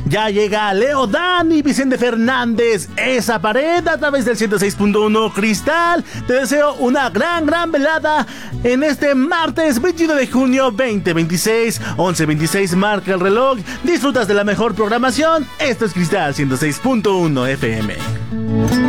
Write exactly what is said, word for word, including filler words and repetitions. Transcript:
Ya llega Leo Dan y Vicente Fernández. Esa pared a través del ciento seis punto uno Cristal. Te deseo una gran, gran velada en este martes veintiuno de junio veinte veintiséis. once veintiséis marca el reloj. Disfrutas de la mejor programación. Esto es Cristal ciento seis punto uno F M.